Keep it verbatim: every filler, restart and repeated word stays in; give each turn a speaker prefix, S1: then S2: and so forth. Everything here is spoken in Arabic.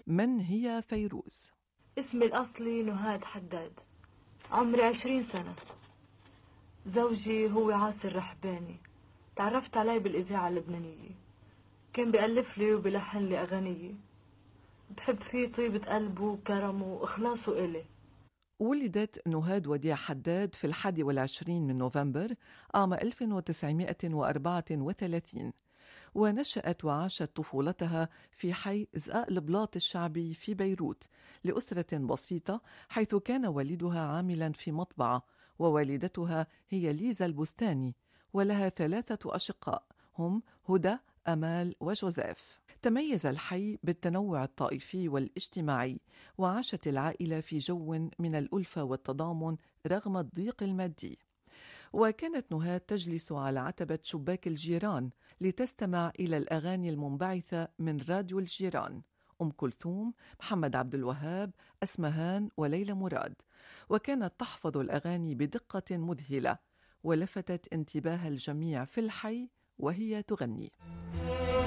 S1: من هي فيروز؟
S2: اسمي الأصلي نهاد حداد، عمري عشرين سنة. زوجي هو عاصر رحباني، تعرفت عليه بالإذاعة اللبنانية، كان بيألف لي وبلحن لي أغانية. بحب فيه طيبة قلبه وكرمه وإخلاصه إلي.
S1: ولدت نهاد وديع حداد في الحادي والعشرين من نوفمبر عام ألف وتسعمائة وأربعة وثلاثين، ونشأت وعاشت طفولتها في حي زقاق البلاط الشعبي في بيروت لأسرة بسيطة، حيث كان والدها عاملا في مطبعة، ووالدتها هي ليزا البستاني، ولها ثلاثة أشقاء هم هدى، أمال وجوزيف. تميز الحي بالتنوع الطائفي والاجتماعي، وعاشت العائلة في جو من الألفة والتضامن رغم الضيق المادي. وكانت نهاد تجلس على عتبة شباك الجيران لتستمع إلى الأغاني المنبعثة من راديو الجيران، أم كلثوم، محمد عبد الوهاب، أسمهان وليلى مراد، وكانت تحفظ الأغاني بدقة مذهلة، ولفتت انتباه الجميع في الحي وهي تغني.